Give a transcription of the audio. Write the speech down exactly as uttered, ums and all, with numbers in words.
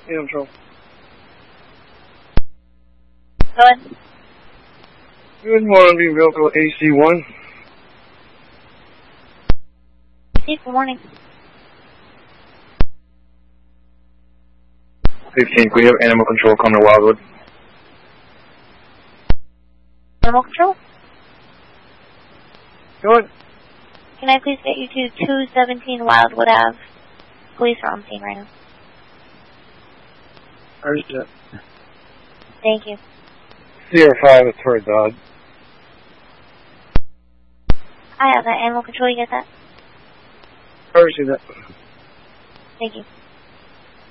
Animal Control. Go ahead. Good morning, Vehicle A C one. Good morning. fifteen, we have Animal Control coming to Wildwood. Animal Control? Go ahead. Can I please get you to two seventeen Wildwood Ave? Police are on scene right now. Where's that? Thank you. Sierra five is for a dog. I have that. Animal Control, you get that? Where's that? Thank you.